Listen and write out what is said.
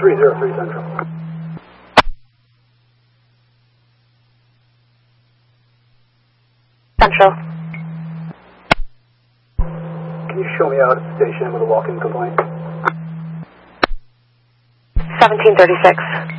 303 Central. Central. Can you show me out at the station with a walk-in complaint? 1736.